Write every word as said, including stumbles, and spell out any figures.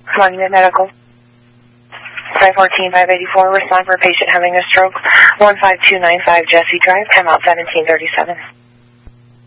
Monument Medical. five fourteen, five eighty-four, respond for a patient having a stroke. one five two nine five Jesse Drive, time out seventeen thirty-seven.